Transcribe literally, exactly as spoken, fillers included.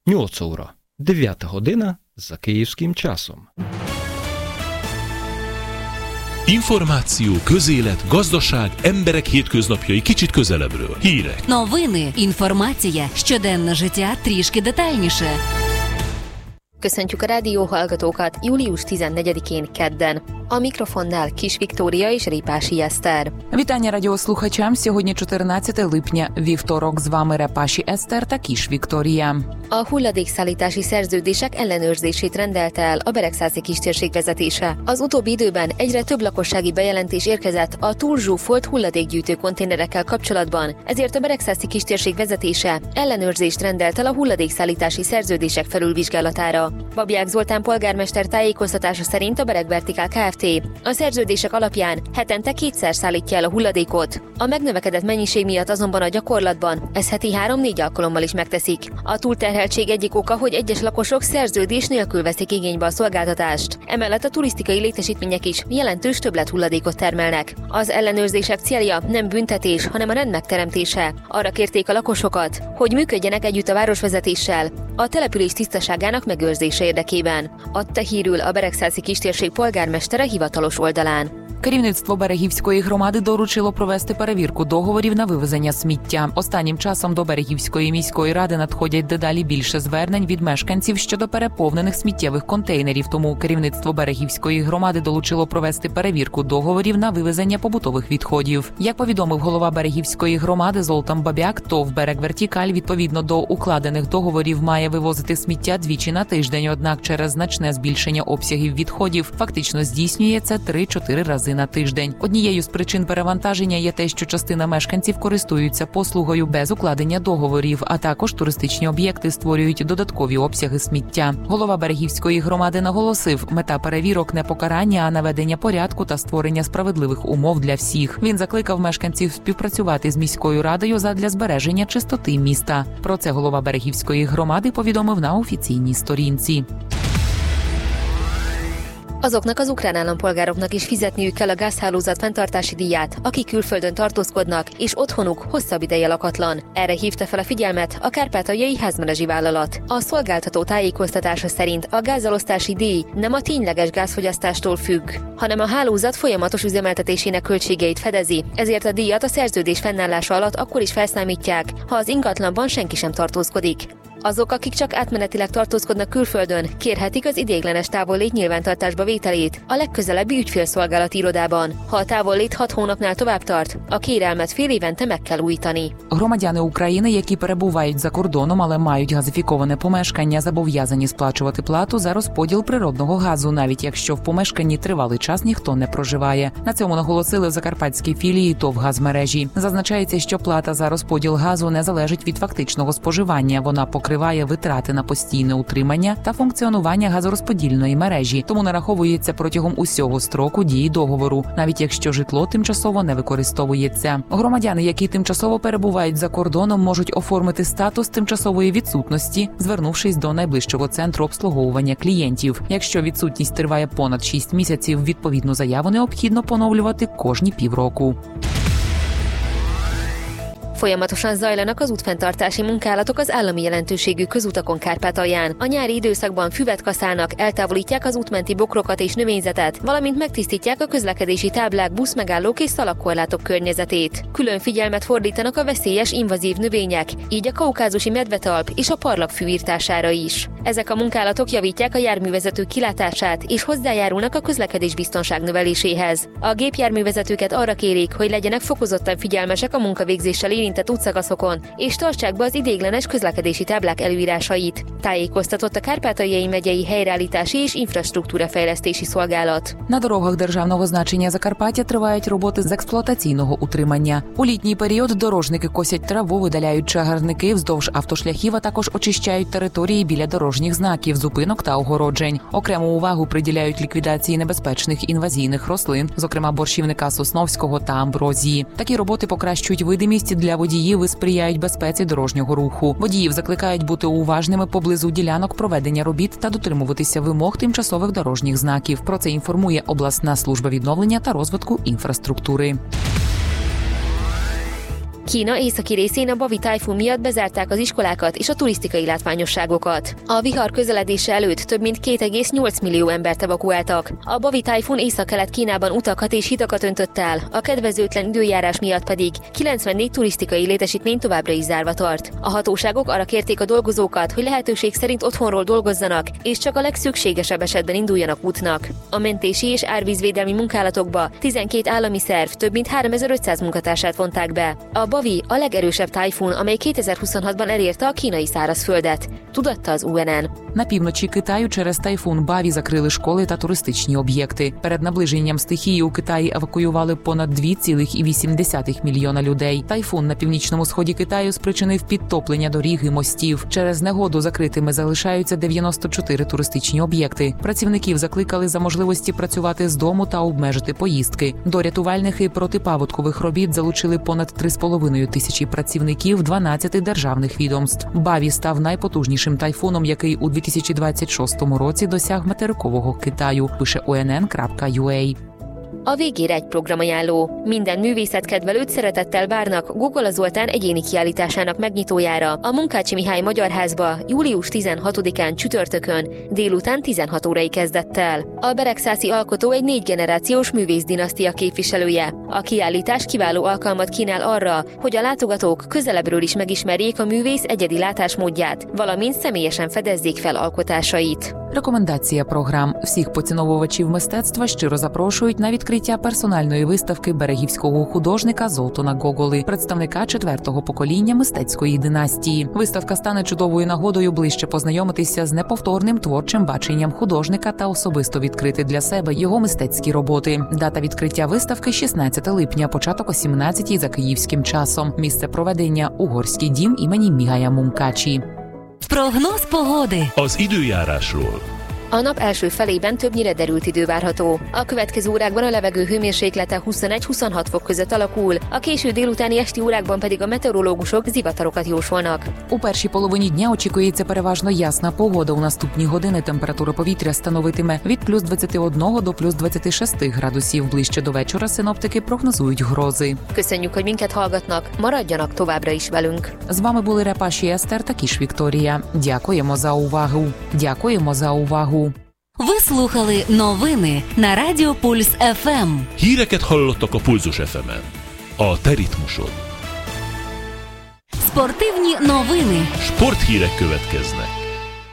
nyolc óra, дев'ята година за київським часом. Információ, közélet, gazdaság, emberek hétköznapjai kicsit közelebbről. Hírek. Новини, інформація, щоденне життя трішки детальніше. Köszöntjük a rádióhallgatókat július tizennegyedikén kedden. A mikrofonnál Kis Viktória és Répási Eszter. Вітання радіослухачам. Сьогодні чотирнадцяте липня, вівторок. З вами Репаші Eszter та Kis Viktória. A hulladékszállítási szerződések ellenőrzését rendelte el a Beregszászi kistérség vezetése. Az utóbbi időben egyre több lakossági bejelentés érkezett a túlzsúfolt hulladékgyűjtő konténerekkel kapcsolatban, ezért a Beregszászi kistérség vezetése ellenőrzést rendelt el a hulladékszállítási szerződések felülvizsgálatára. Babják Zoltán polgármester tájékoztatása szerint a Bereg Vertikál Kft. A szerződések alapján hetente kétszer szállítja el a hulladékot. A megnövekedett mennyiség miatt azonban a gyakorlatban ez heti három-négy alkalommal is megteszik. A túlterheltség egyik oka, hogy egyes lakosok szerződés nélkül veszik igénybe a szolgáltatást. Emellett a turisztikai létesítmények is jelentős többlet-hulladékot termelnek. Az ellenőrzések célja nem büntetés, hanem a rend megteremtése. Arra kérték a lakosokat, hogy működjenek együtt a városvezetéssel a település tisztaságának megőrzése érdekében. Adta hírül a Beregszászi kistérség polgármestere hivatalos oldalán. Керівництво Берегівської громади доручило провести перевірку договорів на вивезення сміття. Останнім часом до Берегівської міської ради надходять дедалі більше звернень від мешканців щодо переповнених сміттєвих контейнерів. Тому керівництво Берегівської громади долучило провести перевірку договорів на вивезення побутових відходів. Як повідомив голова Берегівської громади Золтан Бабяк, ТОВ «Берег Вертикаль» відповідно до укладених договорів має вивозити сміття двічі на тиждень, однак через значне збільшення обсягів відходів фактично здійснює це три-чотири рази на тиждень. Однією з причин перевантаження є те, що частина мешканців користуються послугою без укладення договорів, а також туристичні об'єкти створюють додаткові обсяги сміття. Голова Берегівської громади наголосив, мета перевірок не покарання, а наведення порядку та створення справедливих умов для всіх. Він закликав мешканців співпрацювати з міською радою задля збереження чистоти міста. Про це голова Берегівської громади повідомив на офіційній сторінці. Azoknak az ukrán állampolgároknak is fizetniük kell a gázhálózat fenntartási díját, akik külföldön tartózkodnak, és otthonuk hosszabb ideje lakatlan. Erre hívta fel a figyelmet a kárpátaljai házmenedzsi vállalat. A szolgáltató tájékoztatása szerint a gázelosztási díj nem a tényleges gázfogyasztástól függ, hanem a hálózat folyamatos üzemeltetésének költségeit fedezi, ezért a díjat a szerződés fennállása alatt akkor is felszámítják, ha az ingatlanban senki sem tartózkodik. Azok, akik csak átmenetileg tartózkodnak külföldön, kérhetik az ideiglenes távollét nyilvántartásba vételét a legközelebbi ügyfélszolgálati irodában. Ha a távollét hat hónapnál tovább tart, a kérelmet fél évente meg kell újítani. Громадяни України, які перебувають за кордоном, але мають газифіковане помешкання, зобов'язані сплачувати плату за розподіл природного газу, навіть якщо в помешканні тривалий час ніхто не проживає. На цьому наголосили в закарпатській філії ТОВ «Газмережі». Зазначається, що плата за розподіл газу не залежить від фактичного споживання. Вона покриває витрати на постійне утримання та функціонування газорозподільної мережі, тому нараховується протягом усього строку дії договору, навіть якщо житло тимчасово не використовується. Громадяни, які тимчасово перебувають за кордоном, можуть оформити статус тимчасової відсутності, звернувшись до найближчого центру обслуговування клієнтів. Якщо відсутність триває понад шість місяців, відповідну заяву необхідно поновлювати кожні півроку. Folyamatosan zajlanak az útfenntartási munkálatok az állami jelentőségű közutakon Kárpátalján. A nyári időszakban füvet kaszálnak, eltávolítják az útmenti bokrokat és növényzetet, valamint megtisztítják a közlekedési táblák, buszmegállók és szalagkorlátok környezetét. Külön figyelmet fordítanak a veszélyes invazív növények, így a kaukázusi medvetalp és a parlagfű írtására is. Ezek a munkálatok javítják a járművezetők kilátását és hozzájárulnak a közlekedésbiztonság növeléséhez. A gépjárművezetőket arra kérik, hogy legyenek fokozottan figyelmesek a munkavégzéssel érintett útszakaszokon, és tartsák be az ideiglenes közlekedési táblák előírásait. Tájékoztatott a Kárpátaljai megyei helyreállítási és інфраструктурafejlesztési szolgálat. На дорогах державного значення Закарпаття тривають роботи з експлуатаційного утримання. У літній період дорожники косять траву, видаляють чагарники вздовж автошляхів, а також очищають території біля дорожніх знаків, зупинок та огороджень. Окрему увагу приділяють ліквідації небезпечних інвазійних рослин, зокрема борщівника сосновського та амброзії. Такі роботи покращують видимість для водіїв і сприяють безпеці дорожнього руху. Водіїв закликають бути уважними поблизу ділянок проведення робіт та дотримуватися вимог тимчасових дорожніх знаків. Про це інформує обласна служба відновлення та розвитку інфраструктури. Kína északi részén a Bavi tájfun miatt bezárták az iskolákat és a turisztikai látványosságokat. A vihar közeledése előtt több mint két egész nyolc millió embert evakuáltak. A Bavi tájfun Észak-Kelet-Kínában utakat és hitakat öntött el, a kedvezőtlen időjárás miatt pedig kilencvennégy turisztikai létesítmény továbbra is zárva tart. A hatóságok arra kérték a dolgozókat, hogy lehetőség szerint otthonról dolgozzanak, és csak a legszükségesebb esetben induljanak útnak. A mentési és árvízvédelmi munkálatokba tizenkét állami szerv több mint háromezer-ötszáz munkatársát vonták be. A Bavi a legerősebb tájfun, amely kétezer-huszonhatban elérte a kínai szárazföldet, tudatta az у ен ен. На півночі Китаю через тайфун Баві закрили школи та туристичні об'єкти. Перед наближенням стихії у Китаї евакуювали понад два цілих вісім десятих мільйона людей. Тайфун на північному сході Китаю спричинив підтоплення доріг і мостів. Через негоду закритими залишаються дев'яносто чотири туристичні об'єкти. Працівників закликали за можливості працювати з дому та обмежити поїздки. До рятувальних і протипаводкових робіт залучили понад три з половиною тисячі працівників дванадцяти державних відомств. Баві став найпотужнішим тайфуном, який у дві тисячі двадцять шостому році досяг материкового Китаю, пише у ен ен крапка ю а. A végére egy programajánló. Minden művészetkedvelőt szeretettel várnak Gógola Zoltán egyéni kiállításának megnyitójára a Munkácsi Mihály Magyarházba július tizenhatodikán csütörtökön délután tizenhat órai kezdettel. A beregszászi alkotó egy négy generációs művészdinasztia képviselője. A kiállítás kiváló alkalmat kínál arra, hogy a látogatók közelebbről is megismerjék a művész egyedi látásmódját, valamint személyesen fedezzék fel alkotásait. Рекомендація програм. Всіх поціновувачів мистецтва щиро запрошують на відкриття персональної виставки берегівського художника Золтана Гоголи, представника четвертого покоління мистецької династії. Виставка стане чудовою нагодою ближче познайомитися з неповторним творчим баченням художника та особисто відкрити для себе його мистецькі роботи. Дата відкриття виставки – шістнадцяте липня, початок о сімнадцятій за київським часом. Місце проведення – Угорський дім імені Міhály Munkácsy. Прогноз погоди. Az időjárásról. A nap első felében többnyire derült idő várható. A következő órákban a levegő hőmérséklete huszonegy-huszonhat fok között alakul, a késő délutáni esti órákban pedig a meteorológusok zivatarokat jósolnak. У першій половині дня очікується переважно ясна погода. У наступні години температура повітря становитиме від плюс двадцять один до плюс двадцять шість градусів. Ближче до вечора синоптики прогнозують грози. Köszönjük, hogy minket hallgatnak, maradjanak továbbra is velünk. З вами були Репаші Естер та Кіш Вікторія. Дякуємо за увагу. Дякуємо за увагу. Ви слухали новини на Радіо Пульс еф ем. Híreket hallottak a Pulzus еф емен. A te ritmusod. Спортивні новини. Sporthírek következnek.